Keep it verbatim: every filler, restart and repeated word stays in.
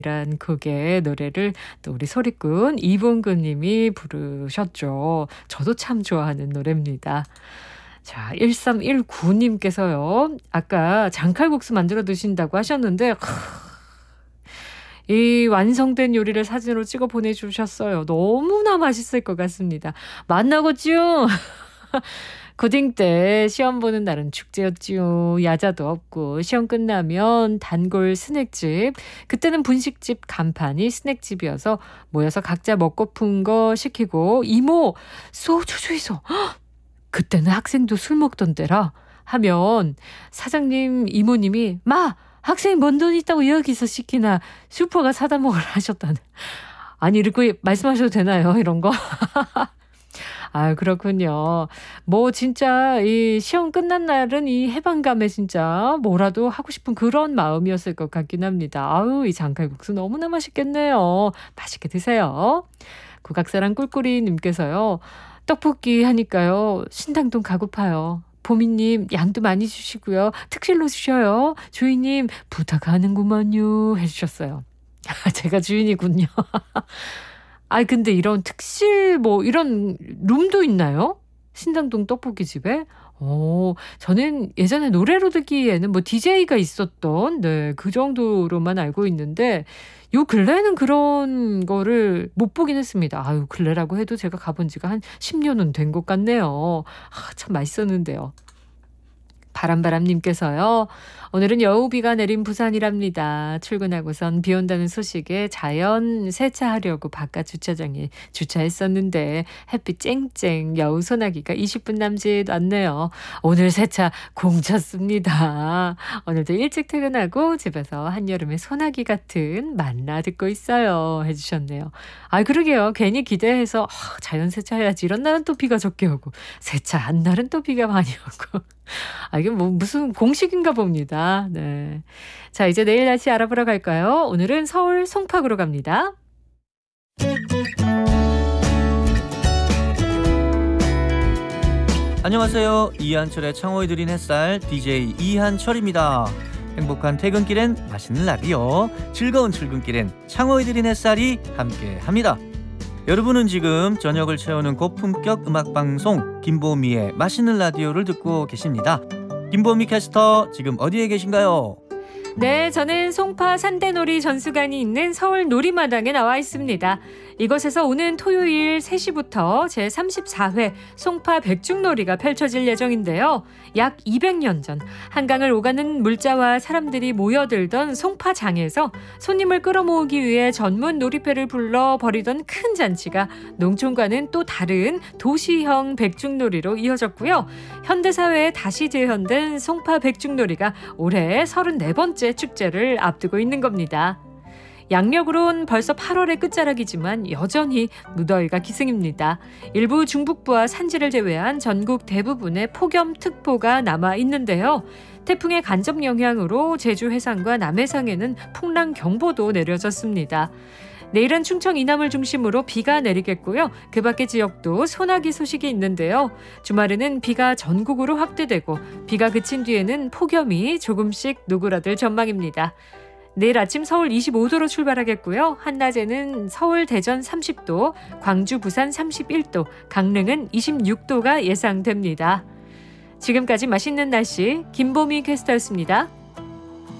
이란 곡의 노래를 또 우리 소리꾼 이봉근 님이 부르셨죠. 저도 참 좋아하는 노래입니다. 자, 일삼일구 님께서요. 아까 장칼국수 만들어 드신다고 하셨는데 이 완성된 요리를 사진으로 찍어 보내주셨어요. 너무나 맛있을 것 같습니다. 만나고쭈! 고딩 때 시험 보는 날은 축제였지요. 야자도 없고 시험 끝나면 단골 스낵집. 그때는 분식집 간판이 스낵집이어서 모여서 각자 먹고픈 거 시키고 이모 소주 주이소. 그때는 학생도 술 먹던 때라 하면 사장님 이모님이 마 학생이 뭔 돈 있다고 여기서 시키나 슈퍼가 사다 먹으라 하셨다는. 아니 이렇게 말씀하셔도 되나요? 이런 거. 아, 그렇군요. 뭐 진짜 이 시험 끝난 날은 이 해방감에 진짜 뭐라도 하고 싶은 그런 마음이었을 것 같긴 합니다. 아우, 이 장칼국수 너무나 맛있겠네요. 맛있게 드세요. 국악사랑 꿀꿀이 님께서요. 떡볶이 하니까요. 신당동 가고파요. 보미님 양도 많이 주시고요. 특실로 주셔요. 주인님 부탁하는구먼요 해주셨어요. 제가 주인이군요. 아 근데 이런 특실 뭐 이런 룸도 있나요? 신당동 떡볶이 집에? 어, 저는 예전에 노래로 듣기에는 뭐 디제이가 있었던 네, 그 정도로만 알고 있는데 요 근래는 그런 거를 못 보긴 했습니다. 아유, 근래라고 해도 제가 가본 지가 한 십 년은 된 것 같네요. 아, 참 맛있었는데요. 바람바람님께서요. 오늘은 여우비가 내린 부산이랍니다. 출근하고선 비 온다는 소식에 자연 세차하려고 바깥 주차장에 주차했었는데 햇빛 쨍쨍 여우 소나기가 이십 분 남짓 왔네요. 오늘 세차 공쳤습니다. 오늘도 일찍 퇴근하고 집에서 한여름의 소나기 같은 만나 듣고 있어요 해주셨네요. 아 그러게요. 괜히 기대해서 어, 자연 세차해야지 이런 날은 또 비가 적게 오고 세차한 날은 또 비가 많이 오고 아, 이게 뭐 무슨 공식인가 봅니다. 네. 자, 이제 내일 날씨 알아보러 갈까요? 오늘은 서울 송파구로 갑니다. 안녕하세요. 이한철의 창호에 드린 햇살 디제이 이한철입니다. 행복한 퇴근길엔 맛있는 라디오, 즐거운 출근길엔 창호에 드린 햇살이 함께합니다. 여러분은 지금 저녁을 채우는 고품격 음악방송 김보미의 맛있는 라디오를 듣고 계십니다. 김보미 캐스터 지금 어디에 계신가요? 네, 저는 송파 산대놀이 전수관이 있는 서울 놀이마당에 나와 있습니다. 이곳에서 오는 토요일 세 시부터 제삼십사 회 송파 백중놀이가 펼쳐질 예정인데요. 약 이백 년 전 한강을 오가는 물자와 사람들이 모여들던 송파장에서 손님을 끌어모으기 위해 전문 놀이패를 불러 벌이던 큰 잔치가 농촌과는 또 다른 도시형 백중놀이로 이어졌고요. 현대사회에 다시 재현된 송파 백중놀이가 올해 서른네 번째 축제를 앞두고 있는 겁니다. 양력으론 벌써 팔월의 끝자락이지만 여전히 무더위가 기승입니다. 일부 중북부와 산지를 제외한 전국 대부분의 폭염특보가 남아 있는데요. 태풍의 간접 영향으로 제주 해상과 남해상에는 풍랑경보도 내려졌습니다. 내일은 충청 이남을 중심으로 비가 내리겠고요. 그 밖의 지역도 소나기 소식이 있는데요. 주말에는 비가 전국으로 확대되고 비가 그친 뒤에는 폭염이 조금씩 누그러들 전망입니다. 내일 아침 서울 이십오 도로 출발하겠고요. 한낮에는 서울, 대전 삼십 도, 광주, 부산 삼십일 도, 강릉은 이십육 도가 예상됩니다. 지금까지 맛있는 날씨 김보미 캐스터였습니다.